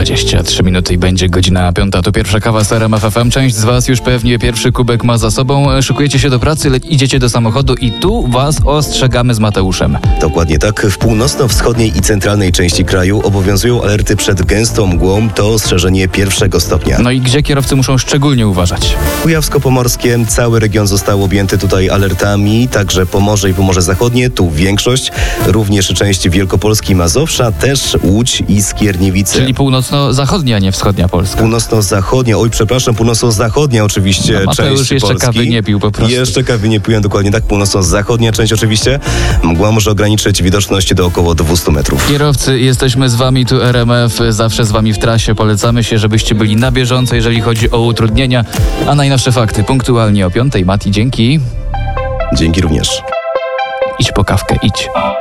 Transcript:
23 minuty i będzie godzina 5. To pierwsza kawa z RMF FM. Część z Was już pewnie pierwszy kubek ma za sobą. Szykujecie się do pracy, idziecie do samochodu i tu Was ostrzegamy z Mateuszem. Dokładnie tak. W północno-wschodniej i centralnej części kraju obowiązują alerty przed gęstą mgłą. To ostrzeżenie 1. stopnia. No i gdzie kierowcy muszą szczególnie uważać? Kujawsko-Pomorskie, cały region został objęty tutaj alertami, także Pomorze i Pomorze Zachodnie, tu większość, również część Wielkopolski i Mazowsza, też Łódź i Skierniewice. Czyli północno-zachodnia, a nie wschodnia Polska. Północno-zachodnia, północno-zachodnia oczywiście Mateusz część jeszcze Polski. kawy nie pił po prostu. Jeszcze kawy nie piłem, dokładnie tak, północno-zachodnia część oczywiście. Mgła może ograniczyć widoczność do około 200 metrów. Kierowcy, jesteśmy z Wami, tu RMF, zawsze z Wami w trasie. Polecamy się, żebyście byli na bieżąco, jeżeli chodzi o utrudnienia, a najnowsze fakty punktualnie o 5:00. Mati, dzięki. Dzięki również. Idź po kawkę, idź.